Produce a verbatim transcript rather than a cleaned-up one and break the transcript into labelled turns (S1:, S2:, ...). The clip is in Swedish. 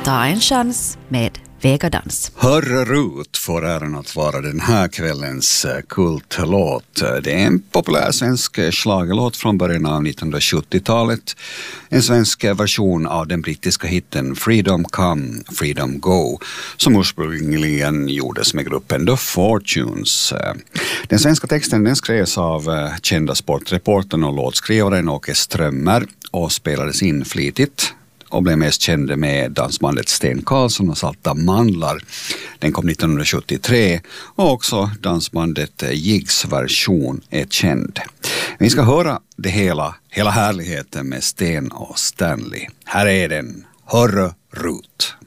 S1: Ta en chans med Vegadans.
S2: Hörre Rut får äran att vara den här kvällens kultlåt. Det är en populär svensk schlagerlåt från början av nittonhundrasjuttiotalet. En svensk version av den brittiska hitten Freedom Come, Freedom Go, som ursprungligen gjordes med gruppen The Fortunes. Den svenska texten den skrevs av kända sportreportern och låtskrivaren Åke Strömmer och spelades in flitigt och blev mest känd med dansbandet Sten Karlsson och Salta Mandlar. Den kom nittonhundrasjuttiotre och också dansbandet Jigs version är känd. Vi ska höra det hela, hela härligheten med Sten och Stanley. Här är den, Hörre Rut.